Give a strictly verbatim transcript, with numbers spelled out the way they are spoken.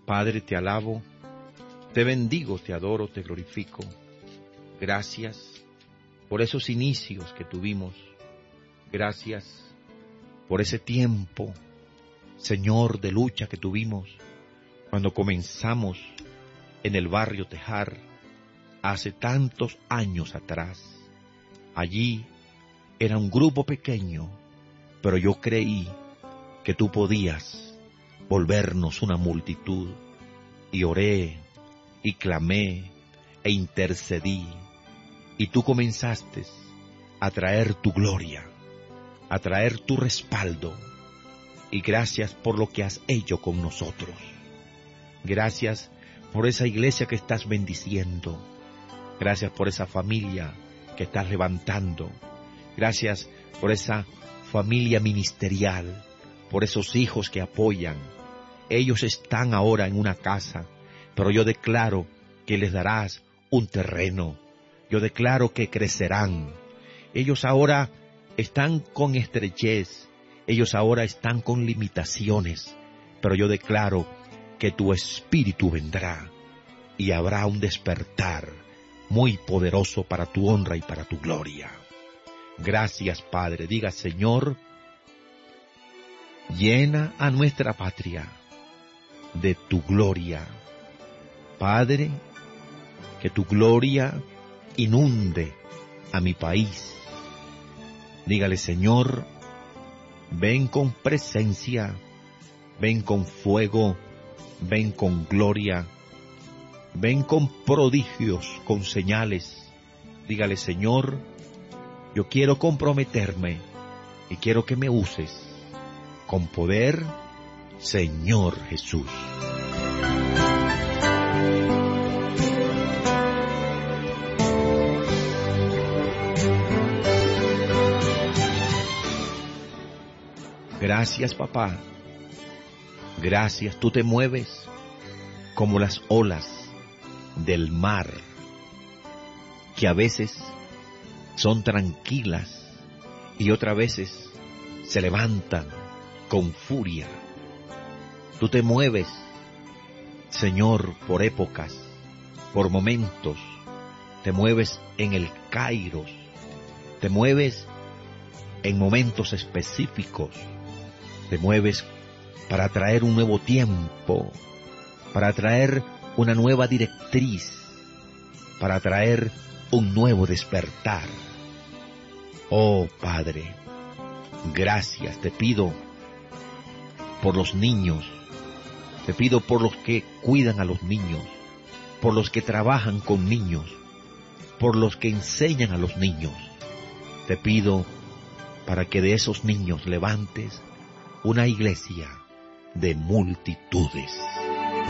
Padre, te alabo, te bendigo, te adoro, te glorifico. Gracias por esos inicios que tuvimos. Gracias por ese tiempo, Señor, de lucha que tuvimos cuando comenzamos en el barrio Tejar hace tantos años atrás. Allí era un grupo pequeño, pero yo creí que tú podías volvernos una multitud, y oré, y clamé, e intercedí, y tú comenzaste a traer tu gloria, a traer tu respaldo, y gracias por lo que has hecho con nosotros. Gracias por esa iglesia que estás bendiciendo, gracias por esa familia que estás levantando, gracias por esa familia ministerial, por esos hijos que apoyan. Ellos están ahora en una casa, pero yo declaro que les darás un terreno. Yo declaro que crecerán. Ellos ahora están con estrechez, ellos ahora están con limitaciones, pero yo declaro que tu espíritu vendrá y habrá un despertar muy poderoso para tu honra y para tu gloria. Gracias, Padre. Diga, Señor, llena a nuestra patria de tu gloria. Padre, que tu gloria inunde a mi país. Dígale, Señor, ven con presencia, ven con fuego, ven con gloria, ven con prodigios, con señales. Dígale, Señor, yo quiero comprometerme y quiero que me uses con poder, Señor Jesús. Gracias, papá. Gracias, tú te mueves como las olas del mar, que a veces son tranquilas y otras veces se levantan con furia. Tú te mueves, Señor, por épocas, por momentos. Te mueves en el Kairos, te mueves en momentos específicos, te mueves para traer un nuevo tiempo, para traer una nueva directriz, para traer un nuevo despertar. Oh Padre, gracias te pido por los niños, te pido por los que cuidan a los niños, por los que trabajan con niños, por los que enseñan a los niños. Te pido para que de esos niños levantes una iglesia de multitudes.